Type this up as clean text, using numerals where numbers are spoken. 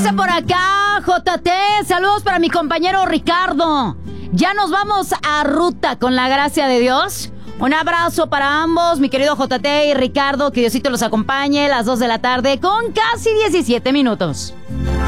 Dice por acá, JT, saludos para mi compañero Ricardo. Ya nos vamos a ruta con la gracia de Dios. Un abrazo para ambos, mi querido JT y Ricardo. Que Diosito los acompañe, las 2 de la tarde con casi 17 minutos.